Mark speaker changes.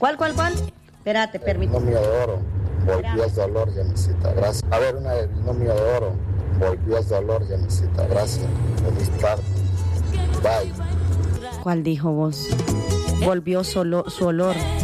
Speaker 1: ¿Cuál? Espérate, permíteme.
Speaker 2: Binomio de oro, volvió el dolor, Yanisita, gracias. A ver, una de binomio de oro, volvió el dolor, Yanisita, gracias. Feliz tarde. Bye.
Speaker 1: ¿Cuál dijo vos? Volvió solo su olor.